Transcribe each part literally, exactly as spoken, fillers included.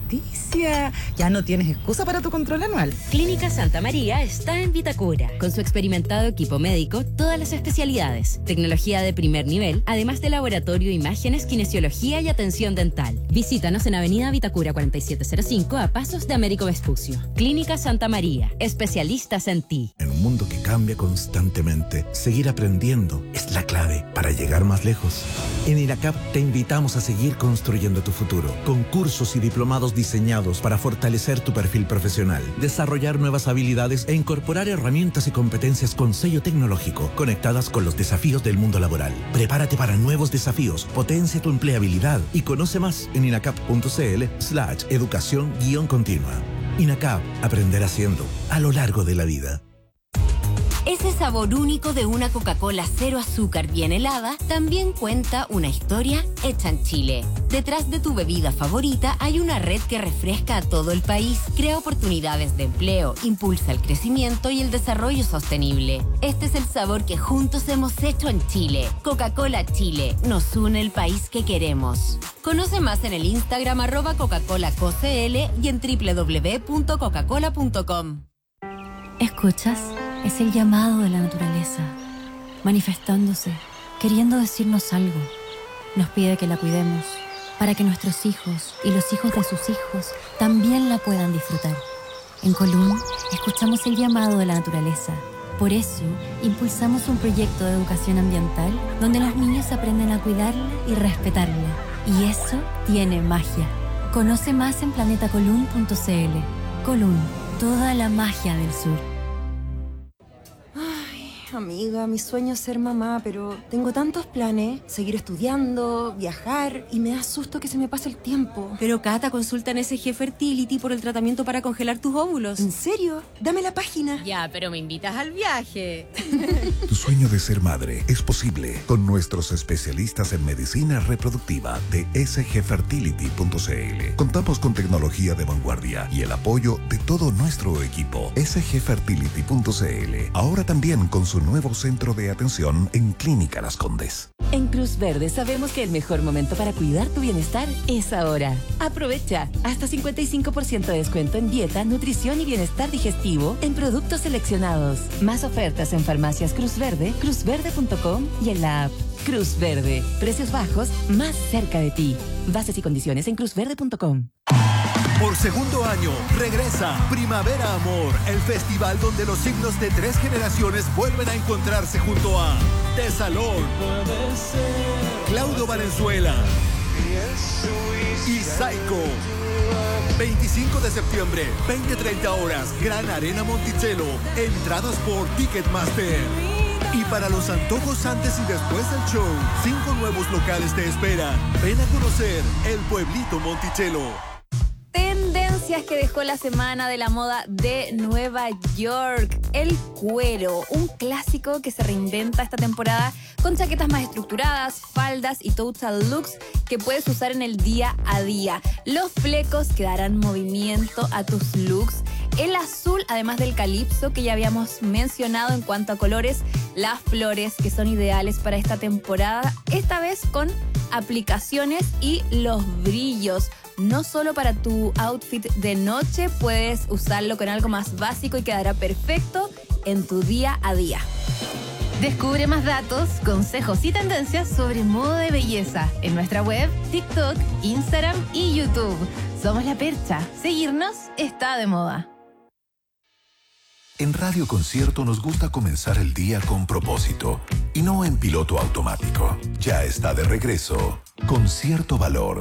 noticia! Ya no tienes excusa para tu control anual. Clínica Santa María está en Vitacura. Con su experimentado equipo médico, todas las especialidades, tecnología de primer nivel, además de laboratorio, imágenes, kinesiología y atención dental. Visítanos en Avenida Vitacura cuarenta y siete cero cinco a pasos de Américo Vespucio. Clínica Santa María, especialistas en ti. En un mundo que cambia constantemente, seguir aprendiendo es la clave para llegar más lejos. En INACAP te invitamos a seguir construyendo tu futuro, con cursos y diplomados diseñados para fortalecer tu perfil profesional, desarrollar nuevas habilidades e incorporar herramientas y competencias con sello tecnológico, conectadas con los desafíos del mundo laboral. Prepárate para nuevos desafíos, potencia tu empleabilidad y conoce más en inacap.cl slash educación guión continua. INACAP, aprender haciendo, a lo largo de la vida. Ese sabor único de una Coca-Cola cero azúcar bien helada también cuenta una historia hecha en Chile. Detrás de tu bebida favorita hay una red que refresca a todo el país, crea oportunidades de empleo, impulsa el crecimiento y el desarrollo sostenible. Este es el sabor que juntos hemos hecho en Chile. Coca-Cola Chile, nos une el país que queremos. Conoce más en el Instagram arroba Coca-Cola C O C L y en doble u doble u doble u punto coca cola punto com. ¿Escuchas? Es el llamado de la naturaleza, manifestándose, queriendo decirnos algo. Nos pide que la cuidemos, para que nuestros hijos y los hijos de sus hijos también la puedan disfrutar. En Colún, escuchamos el llamado de la naturaleza. Por eso, impulsamos un proyecto de educación ambiental donde los niños aprenden a cuidarla y respetarla. Y eso tiene magia. Conoce más en planeta colún punto c l. Colún, toda la magia del sur. Amiga, mi sueño es ser mamá, pero tengo tantos planes. Seguir estudiando, viajar, y me da susto que se me pase el tiempo. Pero Cata, consulta en S G Fertility por el tratamiento para congelar tus óvulos. ¿En serio? Dame la página. Ya, pero me invitas al viaje. Tu sueño de ser madre es posible con nuestros especialistas en medicina reproductiva de S G fertility punto c l. Contamos con tecnología de vanguardia y el apoyo de todo nuestro equipo. S G fertility punto c l. Ahora también con su nuevo centro de atención en Clínica Las Condes. En Cruz Verde sabemos que el mejor momento para cuidar tu bienestar es ahora. Aprovecha hasta cincuenta y cinco por ciento de descuento en dieta, nutrición y bienestar digestivo en productos seleccionados. Más ofertas en farmacias Cruz Verde, cruz verde punto com y en la app. Cruz Verde, precios bajos más cerca de ti. Bases y condiciones en cruz verde punto com. Por segundo año, regresa Primavera Amor, el festival donde los signos de tres generaciones vuelven a encontrarse junto a Tesalón, Claudio Valenzuela y Psycho. veinticinco de septiembre, veinte treinta horas, Gran Arena Monticello. Entradas por Ticketmaster. Y para los antojos antes y después del show, cinco nuevos locales te esperan. Ven a conocer el Pueblito Monticello. Tendencias que dejó la semana de la moda de Nueva York. El cuero, un clásico que se reinventa esta temporada con chaquetas más estructuradas, faldas y total looks que puedes usar en el día a día. Los flecos que darán movimiento a tus looks. El azul, además del calipso que ya habíamos mencionado en cuanto a colores, las flores que son ideales para esta temporada, esta vez con aplicaciones y los brillos. No solo para tu outfit de noche, puedes usarlo con algo más básico y quedará perfecto en tu día a día. Descubre más datos, consejos y tendencias sobre moda de belleza en nuestra web, TikTok, Instagram y YouTube. Somos La Percha. Seguirnos está de moda. En Radio Concierto nos gusta comenzar el día con propósito y no en piloto automático. Ya está de regreso Concierto Valor.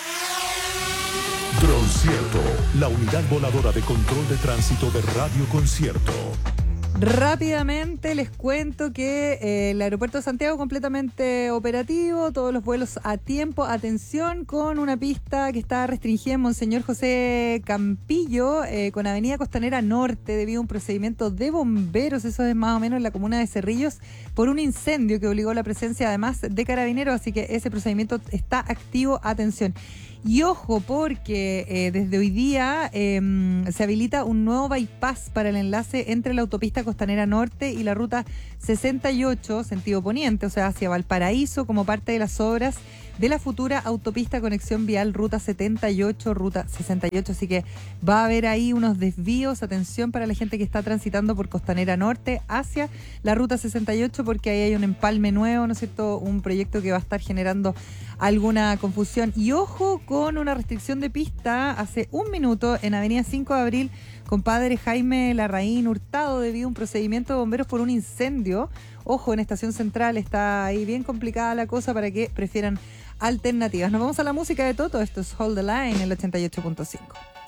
Droncierto, la unidad voladora de control de tránsito de Radio Concierto. Rápidamente les cuento que eh, el aeropuerto de Santiago completamente operativo, todos los vuelos a tiempo, atención con una pista que está restringida en Monseñor José Campillo eh, con Avenida Costanera Norte debido a un procedimiento de bomberos, eso es más o menos en la comuna de Cerrillos, por un incendio que obligó la presencia además de carabineros, así que ese procedimiento está activo, atención. Y ojo, porque eh, desde hoy día eh, se habilita un nuevo bypass para el enlace entre la autopista Costanera Norte y la ruta sesenta y ocho, sentido poniente, o sea, hacia Valparaíso, como parte de las obras de la futura autopista conexión vial Ruta setenta y ocho, Ruta sesenta y ocho, así que va a haber ahí unos desvíos, atención para la gente que está transitando por Costanera Norte hacia la Ruta sesenta y ocho, porque ahí hay un empalme nuevo, ¿no es cierto?, un proyecto que va a estar generando alguna confusión. Y ojo con una restricción de pista hace un minuto en Avenida cinco de abril, compadre Jaime Larraín Hurtado, debido a un procedimiento de bomberos por un incendio. Ojo, en Estación Central está ahí bien complicada la cosa para que prefieran alternativas. Nos vamos a la música de Toto. Esto es Hold the Line, el ochenta y ocho punto cinco.